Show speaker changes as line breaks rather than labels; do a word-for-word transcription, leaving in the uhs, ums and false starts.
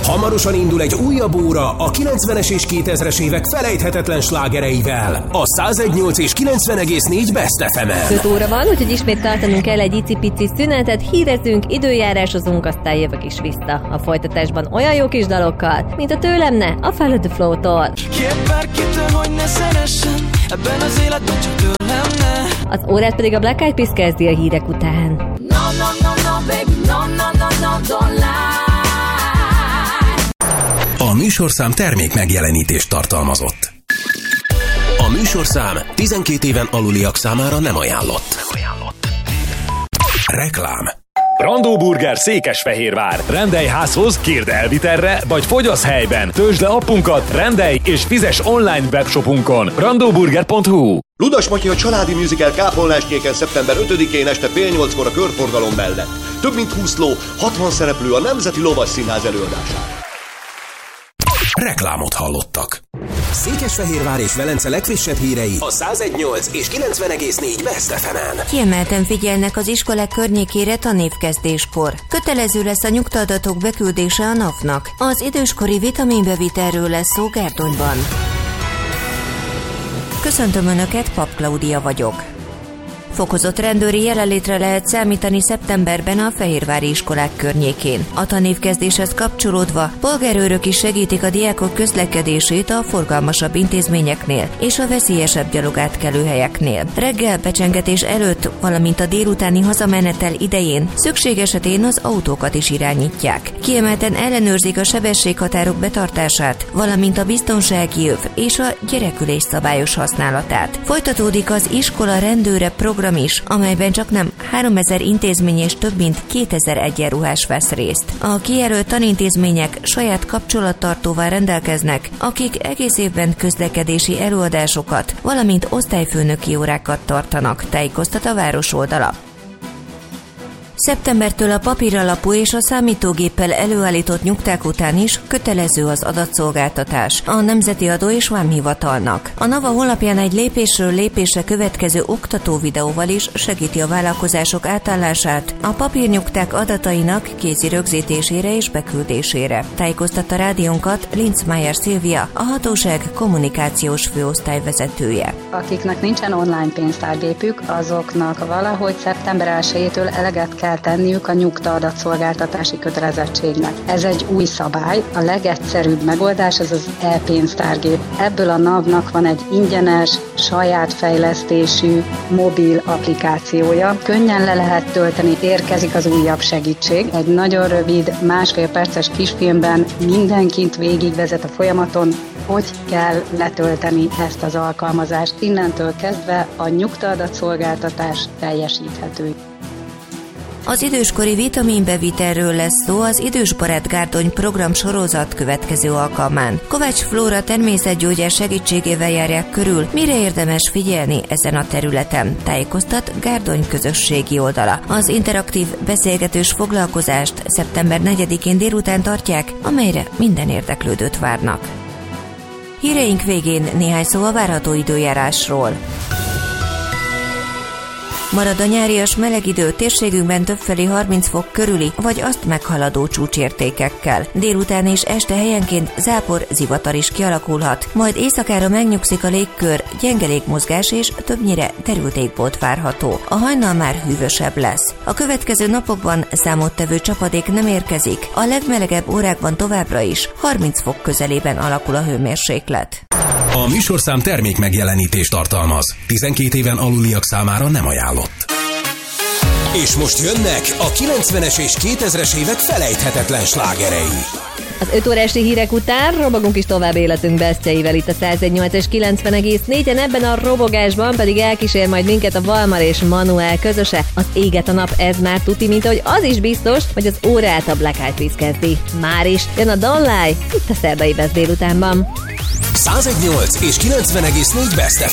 Hamarosan indul egy újabb óra a kilencvenes és kétezres évek felejthetetlen slágereivel. A száz egy nyolc és kilencven egész négy Best ef em-en.
öt óra van, úgyhogy ismét tartanunk kell egy icipici szünetet, hírezünk, időjárásozunk, aztán jövök is vissza. A folytatásban olyan jó kis dalokkal, mint a Tőlem ne, a Follow the Flow-tól.
Kérj bárkitől, hogy ne szeressen, ebben az életben csak tőlem ne.
Az órát pedig a Black Eyed Peas kezdi a hírek után.
No, no, no, no, baby, no, no, no, no, don't lie.
A műsorszám termék megjelenítést tartalmazott. A műsorszám tizenkét éven aluliak számára nem ajánlott. Nem ajánlott. Reklám.
Brandó Burger Székesfehérvár. Rendelj házhoz, kérd elvitelre, vagy fogyasz helyben. Töltsd le appunkat, rendelj és fizes online webshopunkon. brandóburger pont hu.
Ludas Matyi a családi musical Kápolnáskéken szeptember ötödikén este fél nyolckor a körforgalom mellett. Több mint húsz ló, hatvan szereplő a Nemzeti Lovas Színház előadásán.
Reklámot hallottak. Székesfehérvár és Velence legfrissebb hírei a száz egy nyolc és kilencven egész négy Best ef em-en.
Kiemelten figyelnek az iskolák környékére tanévkezdéskor. Kötelező lesz a nyugtaadatok beküldése a napnak. Az időskori vitaminbevitelről lesz szó Gárdonyban. Köszöntöm Önöket, Pap Klaudia vagyok. Fokozott rendőri jelenlétre lehet számítani szeptemberben a fehérvári iskolák környékén. A tanévkezdéshez kapcsolódva polgárőrök is segítik a diákok közlekedését a forgalmasabb intézményeknél és a veszélyesebb gyalogátkelőhelyeknél. Reggel becsengetés előtt, valamint a délutáni hazamenetel idején szükség esetén az autókat is irányítják. Kiemelten ellenőrzik a sebességhatárok betartását, valamint a biztonsági öv és a gyerekülés szabályos használatát. Folytatódik az iskola rendőre program is, amelyben csaknem háromezer intézmény és több mint kétezer egyenruhás vesz részt. A kijelölt tanintézmények saját kapcsolattartóval rendelkeznek, akik egész évben közlekedési előadásokat, valamint osztályfőnöki órákat tartanak, tájékoztat a város oldala. Szeptembertől a papíralapú és a számítógéppel előállított nyugták után is kötelező az adatszolgáltatás a Nemzeti Adó és Vámhivatalnak. A NAVA honlapján egy lépésről lépésre következő oktató videóval is segíti a vállalkozások átállását a papírnyugták adatainak kézi rögzítésére és beküldésére. Tájékoztatta rádiónkat Linzmeier Szilvia, a hatóság kommunikációs főosztály vezetője.
Akiknek nincsen online pénztárgépük, azoknak valahogy szeptember elsejétől eleget kell tenniük a nyugta adatszolgáltatási kötelezettségnek. Ez egy új szabály, a legegyszerűbb megoldás az az e-pénztárgép. Ebből a NAV-nak van egy ingyenes, saját fejlesztésű mobil applikációja. Könnyen le lehet tölteni, érkezik az újabb segítség. Egy nagyon rövid, másfél perces kisfilmben mindenkit végigvezet a folyamaton, hogy kell letölteni ezt az alkalmazást. Innentől kezdve a nyugta adatszolgáltatás teljesíthető.
Az időskori vitaminbevitelről lesz szó az Idősbarát Gárdony program sorozat következő alkalmán. Kovács Flóra természetgyógyás segítségével járják körül, mire érdemes figyelni ezen a területen, tájékoztat Gárdony közösségi oldala. Az interaktív beszélgetős foglalkozást szeptember negyedikén délután tartják, amelyre minden érdeklődőt várnak. Híreink végén néhány szó a várható időjárásról. Marad a nyárias meleg idő, térségünkben többfelé harminc fok körüli, vagy azt meghaladó csúcsértékekkel. Délután és este helyenként zápor, zivatar is kialakulhat, majd éjszakára megnyugszik a légkör, gyenge légmozgás és többnyire derült égbolt várható. A hajnal már hűvösebb lesz. A következő napokban számottevő csapadék nem érkezik, a legmelegebb órákban továbbra is harminc fok közelében alakul a hőmérséklet.
A műsorszám termék megjelenítést tartalmaz. tizenkét éven aluliak számára nem ajánlott. És most jönnek a kilencvenes és kétezres évek felejthetetlen slágerei.
Az öt órási hírek után robogunk is tovább életünk bestjeivel itt a száz egy nyolc és kilencven egész négyen, ebben a robogásban pedig elkísér majd minket a Valmar és Manuel közöse. Az Éget a nap, ez már tuti, mint ahogy az is biztos, hogy az órát a Black Eyed Peas kezdi. Már is jön a Don't Lie, itt a szerdai Best délutánban.
száz egy nyolc és kilencven egész négy Best